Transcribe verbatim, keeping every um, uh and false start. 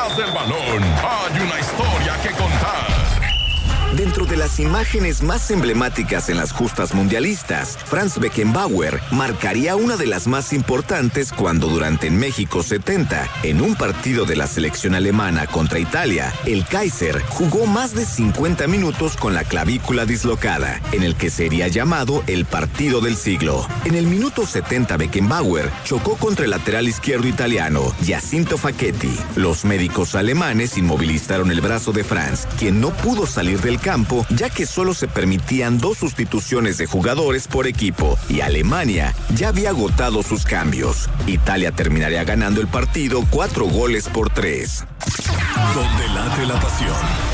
detrás del balón hay una historia que contar. Dentro de las imágenes más emblemáticas en las justas mundialistas, Franz Beckenbauer marcaría una de las más importantes cuando durante en México setenta, en un partido de la selección alemana contra Italia, el Kaiser jugó más de cincuenta minutos con la clavícula dislocada, en el que sería llamado el partido del siglo. En el minuto setenta, Beckenbauer chocó contra el lateral izquierdo italiano, Giacinto Facchetti. Los médicos alemanes inmovilizaron el brazo de Franz, quien no pudo salir del campo, ya que solo se permitían dos sustituciones de jugadores por equipo y Alemania ya había agotado sus cambios. Italia terminaría ganando el partido cuatro goles por tres. Donde late la pasión.